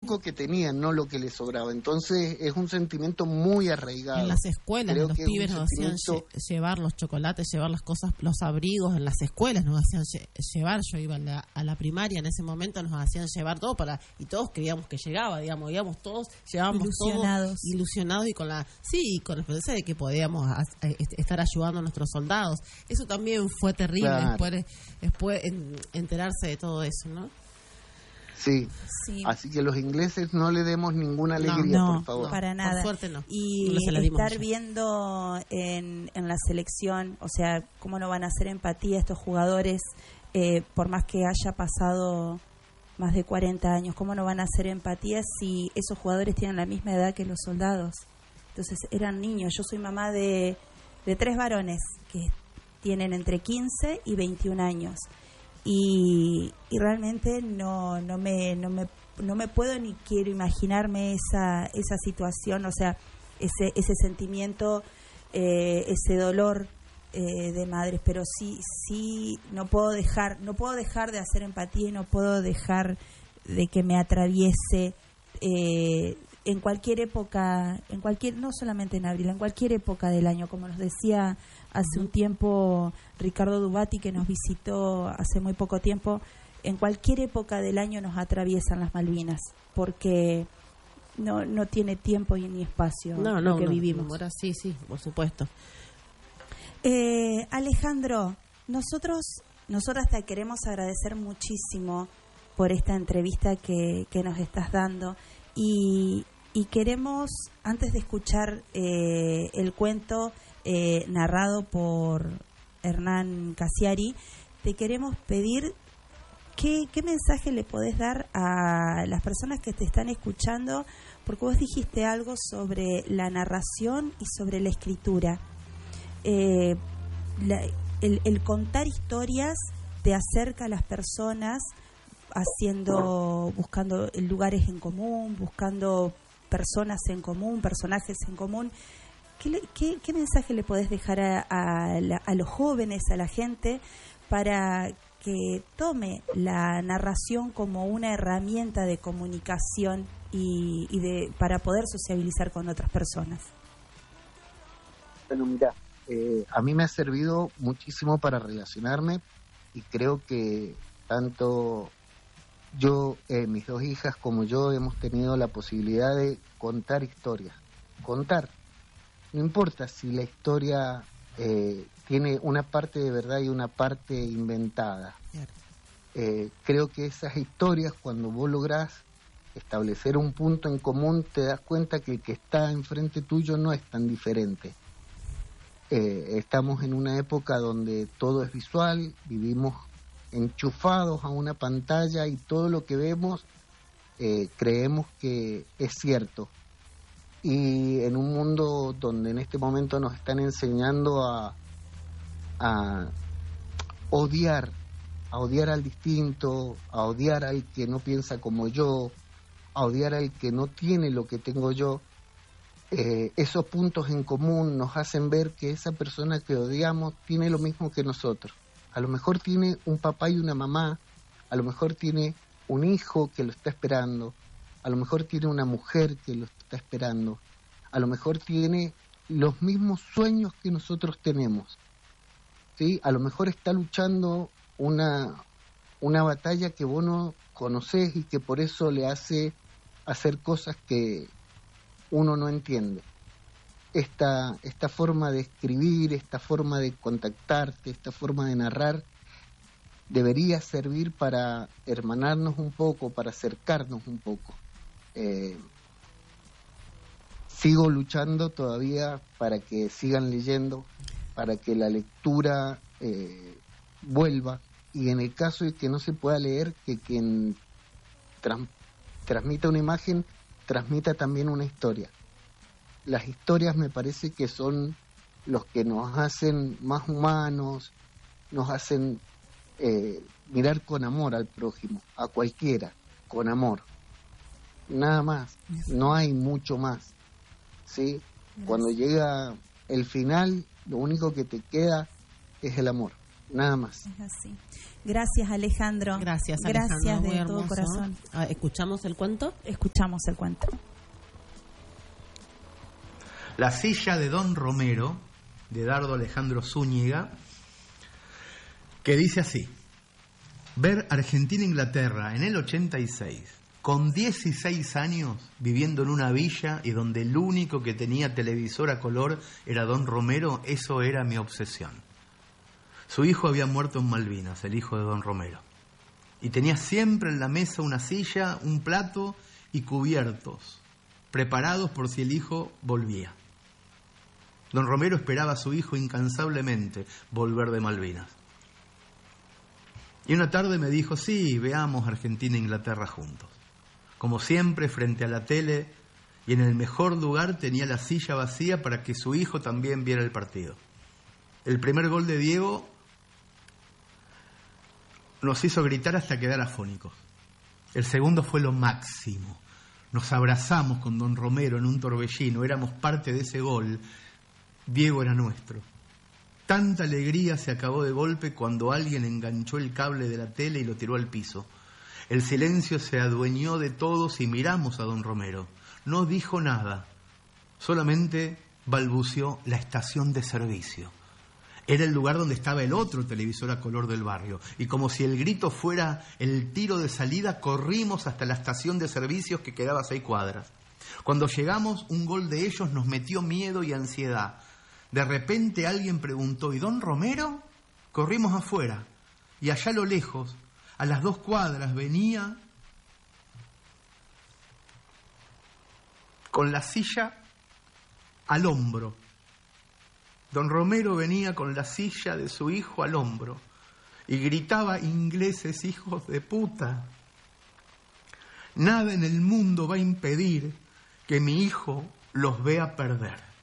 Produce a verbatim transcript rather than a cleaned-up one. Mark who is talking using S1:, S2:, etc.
S1: que tenían, no lo que les sobraba. Entonces es un sentimiento muy arraigado.
S2: En las escuelas,
S1: Creo
S2: los
S1: que
S2: pibes
S1: un
S2: nos hacían
S1: sentimiento...
S2: lle- llevar los chocolates, llevar las cosas, los abrigos, en las escuelas nos hacían lle- llevar, yo iba a la, a la primaria, en ese momento nos hacían llevar todo para, y todos creíamos que llegaba, digamos, íbamos todos, llevábamos
S3: Ilusionados.
S2: todos ilusionados y con la, sí, y con la esperanza de que podíamos a- a- est- estar ayudando a nuestros soldados. Eso también fue terrible,
S1: Claro.
S2: después, después en- enterarse de todo eso, ¿no?
S1: Sí.
S3: Sí.
S1: Así que los ingleses no le demos ninguna
S2: No,
S1: alegría,
S3: no,
S1: por favor.
S3: para nada.
S2: Por suerte no.
S3: Y
S2: No se la dimos
S3: estar
S2: ya.
S3: viendo en, en la selección, o sea, cómo no van a hacer empatía estos jugadores, eh, por más que haya pasado más de cuarenta años, cómo no van a hacer empatía si esos jugadores tienen la misma edad que los soldados. Entonces eran niños. Yo soy mamá de, de tres varones que tienen entre quince y veintiún años. Y, y realmente no no me no me no me puedo ni quiero imaginarme esa esa situación, o sea, ese ese sentimiento, eh, ese dolor eh, de madres, pero sí sí no puedo dejar no puedo dejar de hacer empatía y no puedo dejar de que me atraviese eh, en cualquier época, en cualquier no solamente en abril, en cualquier época del año, como nos decía hace un tiempo Ricardo Dubati, que nos visitó hace muy poco tiempo. En cualquier época del año nos atraviesan las Malvinas, porque no no tiene tiempo y ni espacio
S2: No,
S3: lo
S2: no,
S3: que
S2: no,
S3: vivimos.
S2: ahora sí, sí, por supuesto.
S3: Eh, Alejandro, nosotros nosotras te queremos agradecer muchísimo por esta entrevista que, que nos estás dando y, y queremos, antes de escuchar eh, el cuento eh, narrado por Hernán Casiari, te queremos pedir qué, qué mensaje le podés dar a las personas que te están escuchando, porque vos dijiste algo sobre la narración y sobre la escritura. Eh, la, el, el contar historias te acerca a las personas, haciendo, buscando lugares en común, buscando personas en común, personajes en común. ¿Qué, le, qué, qué mensaje le podés dejar a, a, la, a los jóvenes, a la gente, para que tome la narración como una herramienta de comunicación y, y de para poder sociabilizar con otras personas?
S1: Bueno, mira, eh, a mí me ha servido muchísimo para relacionarme y creo que tanto yo, eh, mis dos hijas como yo hemos tenido la posibilidad de contar historias. Contar. No importa si la historia eh, tiene una parte de verdad y una parte inventada. Eh, creo que esas historias, cuando vos lográs establecer un punto en común, te das cuenta que el que está enfrente tuyo no es tan diferente. Eh, estamos en una época donde todo es visual, vivimos enchufados a una pantalla y todo lo que vemos eh, creemos que es cierto. Y en un mundo donde en este momento nos están enseñando a, a odiar, a odiar al distinto, a odiar al que no piensa como yo, a odiar al que no tiene lo que tengo yo, eh, esos puntos en común nos hacen ver que esa persona que odiamos tiene lo mismo que nosotros. A lo mejor tiene un papá y una mamá, a lo mejor tiene un hijo que lo está esperando, a lo mejor tiene una mujer que lo está esperando, a lo mejor tiene los mismos sueños que nosotros tenemos, ¿sí? A lo mejor está luchando una, una batalla que vos no conocés y que por eso le hace hacer cosas que uno no entiende. Esta, esta forma de escribir, esta forma de contactarte, esta forma de narrar, debería servir para hermanarnos un poco, para acercarnos un poco. Eh, sigo luchando todavía para que sigan leyendo, para que la lectura eh, vuelva, y en el caso de que no se pueda leer, que quien trans, transmita una imagen, transmita también una historia. Las historias me parece que son los que nos hacen más humanos, nos hacen eh, mirar con amor al prójimo, a cualquiera, con amor. Nada más, no hay mucho más, ¿sí? Cuando llega el final, lo único que te queda es el amor. nada más.
S3: Es así. Gracias, Alejandro.
S2: Gracias, Alejandro.
S3: Gracias de
S2: muy
S3: todo
S2: hermoso.
S3: corazón.
S2: Ah, ¿escuchamos el cuento?
S3: Escuchamos el cuento.
S4: La silla de Don Romero, de Dardo Alejandro Zúñiga, que dice así: ver Argentina-Inglaterra en el ochenta y seis, con dieciséis años, viviendo en una villa y donde el único que tenía televisor a color era Don Romero, eso era mi obsesión. Su hijo había muerto en Malvinas, el hijo de Don Romero, y tenía siempre en la mesa una silla, un plato y cubiertos, preparados por si el hijo volvía. Don Romero esperaba a su hijo incansablemente volver de Malvinas. Y una tarde me dijo: sí, veamos Argentina e Inglaterra juntos. Como siempre, frente a la tele, y en el mejor lugar tenía la silla vacía para que su hijo también viera el partido. El primer gol de Diego nos hizo gritar hasta quedar afónicos. El segundo fue lo máximo. Nos abrazamos con Don Romero en un torbellino, éramos parte de ese gol. Diego era nuestro. Tanta alegría se acabó de golpe cuando alguien enganchó el cable de la tele y lo tiró al piso. El silencio se adueñó de todos y miramos a Don Romero. No dijo nada, solamente balbuceó: la estación de servicio. Era el lugar donde estaba el otro televisor a color del barrio. Y como si el grito fuera el tiro de salida, corrimos hasta la estación de servicios que quedaba a seis cuadras. Cuando llegamos, un gol de ellos nos metió miedo y ansiedad. De repente alguien preguntó: ¿y Don Romero? Corrimos afuera, y allá a lo lejos, a las dos cuadras, venía con la silla al hombro. Don Romero venía con la silla de su hijo al hombro y gritaba: ingleses, hijos de puta. Nada en el mundo va a impedir que mi hijo los vea perder.